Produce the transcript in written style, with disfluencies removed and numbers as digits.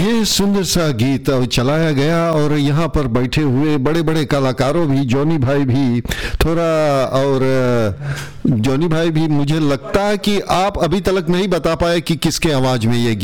ये सुंदर सा गीत चलाया गया और यहाँ पर बैठे हुए बड़े बड़े कलाकारों भी, जॉनी भाई भी थोड़ा, और जॉनी भाई भी, मुझे लगता है कि आप अभी तक नहीं बता पाए कि किसके आवाज़ में ये